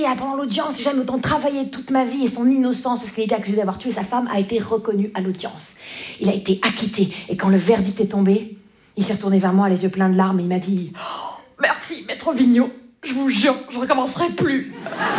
Pendant l'audience, j'ai jamais autant travaillé toute ma vie et son innocence, parce qu'il était accusé d'avoir tué sa femme, a été reconnu à l'audience. Il a été acquitté. Et quand le verdict est tombé, il s'est retourné vers moi, les yeux pleins de larmes, et il m'a dit « Merci, maître Vigneault. Je vous jure, je recommencerai plus. »